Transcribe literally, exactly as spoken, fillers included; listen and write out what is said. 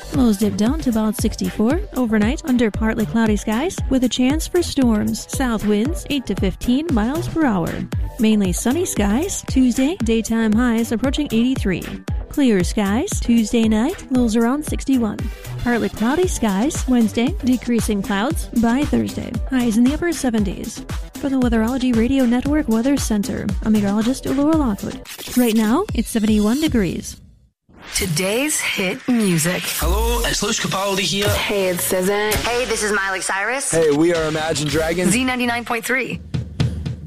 Lows dip down to about sixty-four. Overnight, under partly cloudy skies with a chance for storms. South winds eight to fifteen miles per hour. Mainly sunny skies. Tuesday, daytime highs approaching eighty-three. Clear skies. Tuesday night, lows around sixty-one. Partly cloudy skies. Wednesday, decreasing clouds by Thursday. Highs in the upper seventies. For the Weatherology Radio Network Weather Center, I'm meteorologist Laura Lockwood. Right now, it's seventy-one degrees. Today's hit music. Hello, it's Luce Capaldi here. Hey, it's S Z A. Hey, this is Miley Cyrus. Hey, we are Imagine Dragons. Z ninety-nine point three.